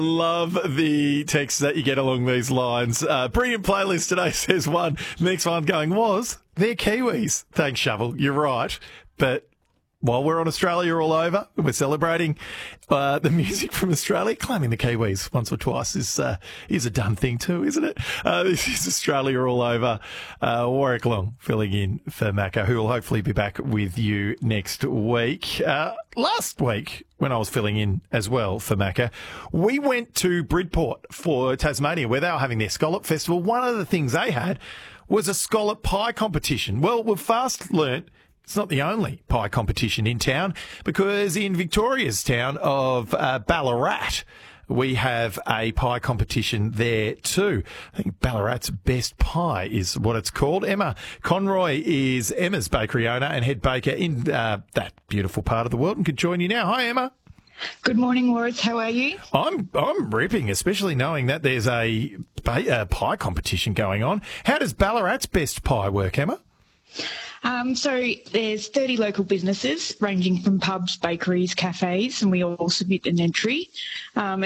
Love the texts that you get along these lines. Brilliant playlist today, says one. Next one going was, they're Kiwis. Thanks, Shovel. You're right. But while we're on Australia all over, we're celebrating the music from Australia. Claiming the Kiwis once or twice is a done thing too, isn't it? This is Australia all over. Warwick Long filling in for Macca, who will hopefully be back with you next week. Last week, when I was filling in as well for Macca, we went to Bridport for Tasmania, where they were having their Scallop Festival. One of the things they had was a scallop pie competition. Well, we've fast learnt it's not the only pie competition in town, because in Victoria's town of Ballarat, we have a pie competition there too. I think Ballarat's Best Pie is what it's called. Emma Conroy is Emma's bakery owner and head baker in that beautiful part of the world and can join you now. Hi, Emma. Good morning, Warwick. How are you? I'm ripping, especially knowing that there's a pie competition going on. How does Ballarat's Best Pie work, Emma? So there's 30 local businesses ranging from pubs, bakeries, cafes, and we all submit an entry.